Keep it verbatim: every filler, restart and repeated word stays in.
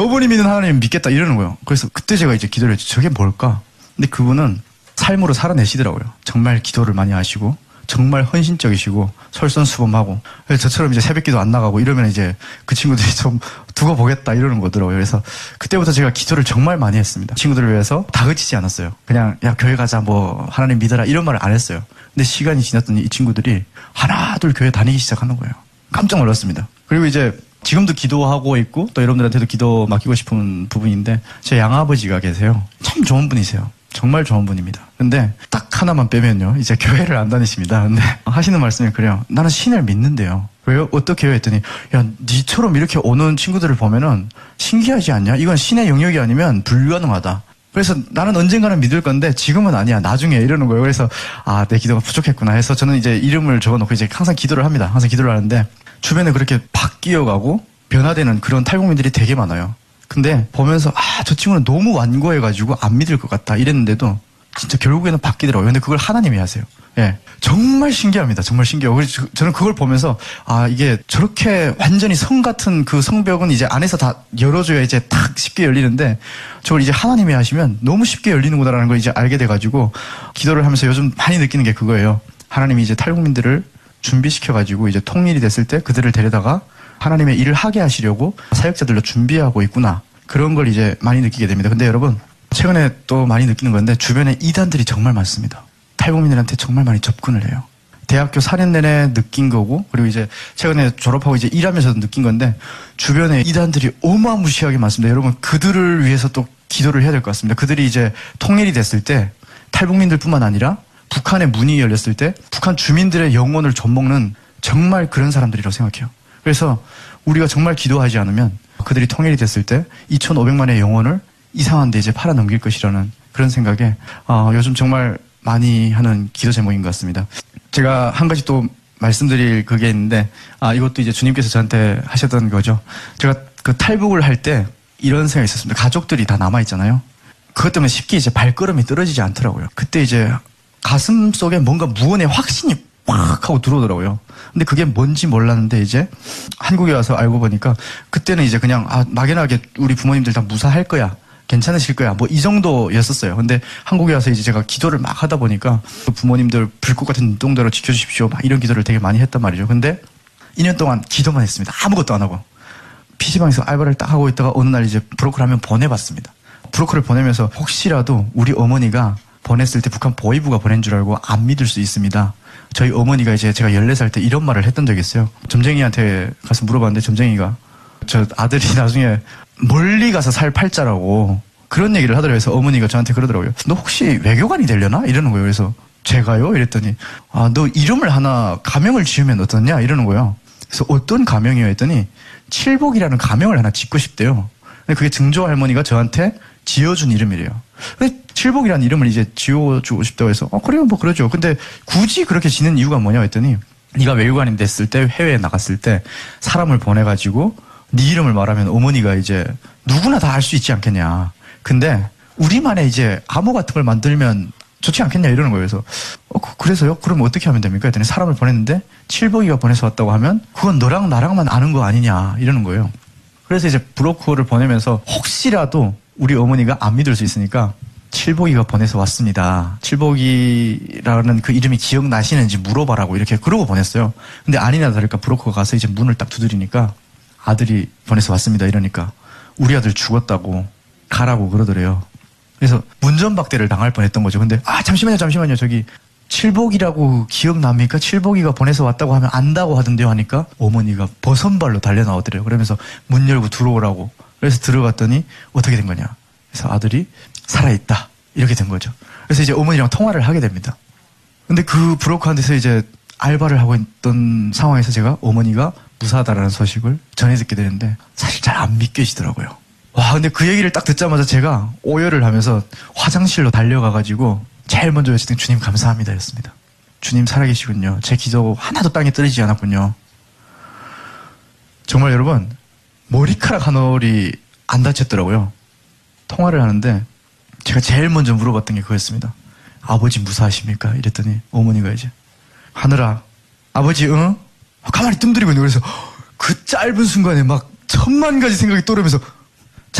저분이 믿는 하나님 믿겠다 이러는 거예요. 그래서 그때 제가 이제 기도를 했죠. 저게 뭘까? 근데 그분은 삶으로 살아내시더라고요. 정말 기도를 많이 하시고 정말 헌신적이시고 솔선수범하고 저처럼 이제 새벽기도 안 나가고 이러면 이제 그 친구들이 좀 두고 보겠다 이러는 거더라고요. 그래서 그때부터 제가 기도를 정말 많이 했습니다. 친구들을 위해서 다그치지 않았어요. 그냥 야 교회 가자 뭐 하나님 믿어라 이런 말을 안 했어요. 근데 시간이 지났더니 이 친구들이 하나 둘 교회 다니기 시작하는 거예요. 깜짝 놀랐습니다. 그리고 이제 지금도 기도하고 있고 또 여러분들한테도 기도 맡기고 싶은 부분인데 제 양아버지가 계세요. 참 좋은 분이세요. 정말 좋은 분입니다. 근데 딱 하나만 빼면요. 이제 교회를 안 다니십니다. 근데 하시는 말씀이 그래요. 나는 신을 믿는데요. 왜요? 어떻게 해요? 했더니 야, 니처럼 이렇게 오는 친구들을 보면은 신기하지 않냐? 이건 신의 영역이 아니면 불가능하다. 그래서 나는 언젠가는 믿을 건데 지금은 아니야. 나중에 이러는 거예요. 그래서 아, 내 기도가 부족했구나 해서 저는 이제 이름을 적어놓고 이제 항상 기도를 합니다. 항상 기도를 하는데 주변에 그렇게 바뀌어가고 변화되는 그런 탈북민들이 되게 많아요. 근데 보면서 아, 저 친구는 너무 완고해가지고 안 믿을 것 같다 이랬는데도 진짜 결국에는 바뀌더라고요. 근데 그걸 하나님이 하세요. 예, 정말 신기합니다. 정말 신기하고 그래서 저는 그걸 보면서 아, 이게 저렇게 완전히 성 같은 그 성벽은 이제 안에서 다 열어줘야 이제 탁 쉽게 열리는데 저걸 이제 하나님이 하시면 너무 쉽게 열리는구나라는 걸 이제 알게 돼가지고 기도를 하면서 요즘 많이 느끼는 게 그거예요. 하나님이 이제 탈북민들을 준비시켜가지고 이제 통일이 됐을 때 그들을 데려다가 하나님의 일을 하게 하시려고 사역자들로 준비하고 있구나. 그런 걸 이제 많이 느끼게 됩니다. 근데 여러분, 최근에 또 많이 느끼는 건데 주변에 이단들이 정말 많습니다. 탈북민들한테 정말 많이 접근을 해요. 대학교 사 년 내내 느낀 거고 그리고 이제 최근에 졸업하고 이제 일하면서도 느낀 건데 주변에 이단들이 어마무시하게 많습니다. 여러분, 그들을 위해서 또 기도를 해야 될 것 같습니다. 그들이 이제 통일이 됐을 때 탈북민들뿐만 아니라 북한의 문이 열렸을 때 북한 주민들의 영혼을 좀먹는 정말 그런 사람들이라고 생각해요. 그래서 우리가 정말 기도하지 않으면 그들이 통일이 됐을 때 이천오백만의 영혼을 이상한 데 이제 팔아넘길 것이라는 그런 생각에 어, 요즘 정말 많이 하는 기도 제목인 것 같습니다. 제가 한 가지 또 말씀드릴 그게 있는데 아, 이것도 이제 주님께서 저한테 하셨던 거죠. 제가 그 탈북을 할 때 이런 생각이 있었습니다. 가족들이 다 남아있잖아요. 그것 때문에 쉽게 이제 발걸음이 떨어지지 않더라고요. 그때 이제 가슴 속에 뭔가 무언의 확신이 팍 하고 들어오더라고요. 근데 그게 뭔지 몰랐는데 이제 한국에 와서 알고 보니까 그때는 이제 그냥 아, 막연하게 우리 부모님들 다 무사할 거야. 괜찮으실 거야. 뭐 이 정도였었어요. 근데 한국에 와서 이제 제가 기도를 막 하다 보니까 부모님들 불꽃 같은 눈동자로 지켜주십시오. 막 이런 기도를 되게 많이 했단 말이죠. 근데 이 년 동안 기도만 했습니다. 아무것도 안 하고. 피시방에서 알바를 딱 하고 있다가 어느 날 이제 브로커를 한명 보내봤습니다. 브로커를 보내면서 혹시라도 우리 어머니가 보냈을 때 북한 보위부가 보낸 줄 알고 안 믿을 수 있습니다. 저희 어머니가 이제 제가 열네 살 때 이런 말을 했던 적이 있어요. 점쟁이한테 가서 물어봤는데 점쟁이가 저 아들이 나중에 멀리 가서 살 팔자라고 그런 얘기를 하더라고요. 그래서 어머니가 저한테 그러더라고요. 너 혹시 외교관이 되려나? 이러는 거예요. 그래서 제가요? 이랬더니 아, 너 이름을 하나 가명을 지으면 어떠냐? 이러는 거예요. 그래서 어떤 가명이요? 했더니 칠복이라는 가명을 하나 짓고 싶대요. 근데 그게 증조 할머니가 저한테 지어준 이름이래요. 근데 칠복이라는 이름을 이제 지어주고 싶다고 해서 어, 그래요, 뭐 그러죠. 근데 굳이 그렇게 지는 이유가 뭐냐 했더니 네가 외교관이 됐을 때 해외에 나갔을 때 사람을 보내가지고 네 이름을 말하면 어머니가 이제 누구나 다 알 수 있지 않겠냐. 근데 우리만의 이제 암호 같은 걸 만들면 좋지 않겠냐 이러는 거예요. 그래서 어, 그래서요? 그럼 어떻게 하면 됩니까? 했더니 사람을 보냈는데 칠복이가 보내서 왔다고 하면 그건 너랑 나랑만 아는 거 아니냐 이러는 거예요. 그래서 이제 브로커를 보내면서 혹시라도 우리 어머니가 안 믿을 수 있으니까 칠복이가 보내서 왔습니다. 칠복이라는 그 이름이 기억나시는지 물어봐라고 이렇게 그러고 보냈어요. 근데 아니나 다를까 브로커가 가서 이제 문을 딱 두드리니까 아들이 보내서 왔습니다. 이러니까 우리 아들 죽었다고 가라고 그러더래요. 그래서 문전박대를 당할 뻔했던 거죠. 근데 아 잠시만요 잠시만요 저기 칠복이라고 기억납니까? 칠복이가 보내서 왔다고 하면 안다고 하던데요 하니까 어머니가 버선발로 달려나오더래요. 그러면서 문 열고 들어오라고. 그래서 들어갔더니 어떻게 된 거냐. 그래서 아들이 살아있다. 이렇게 된 거죠. 그래서 이제 어머니랑 통화를 하게 됩니다. 근데 그 브로커한테서 이제 알바를 하고 있던 상황에서 제가 어머니가 무사하다라는 소식을 전해 듣게 되는데 사실 잘 안 믿겨지더라고요. 와, 근데 그 얘기를 딱 듣자마자 제가 오열을 하면서 화장실로 달려가가지고 제일 먼저 외쳤던 주님 감사합니다 였습니다. 주님 살아계시군요. 제 기도 하나도 땅에 떨어지지 않았군요. 정말 여러분 머리카락 한 올이 안 다쳤더라고요. 통화를 하는데 제가 제일 먼저 물어봤던 게 그거였습니다. 아버지 무사하십니까? 이랬더니 어머니가 이제 하늘아 아버지 응? 가만히 뜸들이고 있는 거예요. 그래서 그 짧은 순간에 막 천만 가지 생각이 떠오르면서